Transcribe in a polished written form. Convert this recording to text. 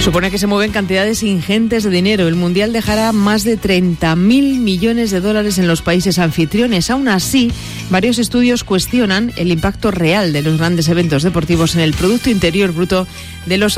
Supone que se mueven cantidades ingentes de dinero. El Mundial dejará más de 30.000 millones de dólares en los países anfitriones. Aún así, varios estudios cuestionan el impacto real de los grandes eventos deportivos en el Producto Interior Bruto de los